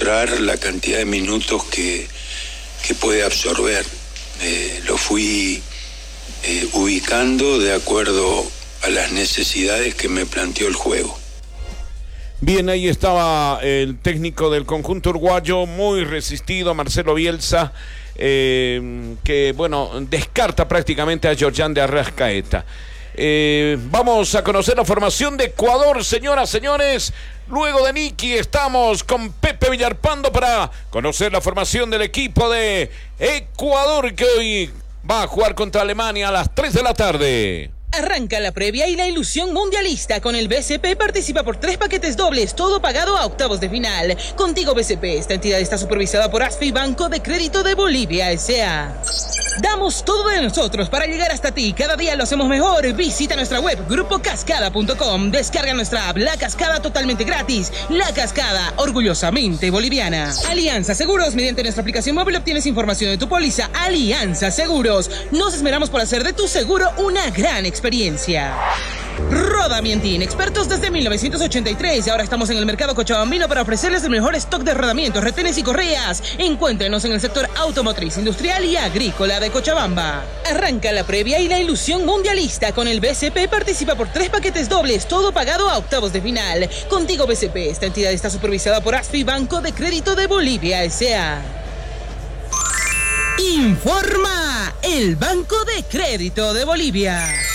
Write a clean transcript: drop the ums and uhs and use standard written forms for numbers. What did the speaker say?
demostrar la cantidad de minutos que puede absorber. Lo fui ubicando de acuerdo a las necesidades que me planteó el juego. Bien, ahí estaba el técnico del conjunto uruguayo, muy resistido, Marcelo Bielsa, que, bueno, descarta prácticamente a Georgian de Arrascaeta. Vamos a conocer la formación de Ecuador, señoras, señores. Luego de Nicky estamos con Pepe Villarpando para conocer la formación del equipo de Ecuador, que hoy va a jugar contra Alemania a las 3 de la tarde. Arranca la previa y la ilusión mundialista. Con el BCP participa por 3 paquetes dobles, todo pagado a octavos de final. Contigo BCP, esta entidad está supervisada por ASFI, Banco de Crédito de Bolivia S.A. Damos todo de nosotros para llegar hasta ti. Cada día lo hacemos mejor. Visita nuestra web grupocascada.com. Descarga nuestra app La Cascada totalmente gratis. La Cascada, orgullosamente boliviana. Alianza Seguros. Mediante nuestra aplicación móvil obtienes información de tu póliza. Alianza Seguros. Nos esmeramos por hacer de tu seguro una gran experiencia. Roda Mientín, expertos desde 1983. Ahora estamos en el mercado cochabambino para ofrecerles el mejor stock de rodamientos, retenes y correas. Encuéntrenos en el sector automotriz, industrial y agrícola de Cochabamba. Arranca la previa y la ilusión mundialista. Con el BCP participa por 3 paquetes dobles, todo pagado a octavos de final. Contigo BCP, esta entidad está supervisada por ASFI, Banco de Crédito de Bolivia S.A. Informa el Banco de Crédito de Bolivia.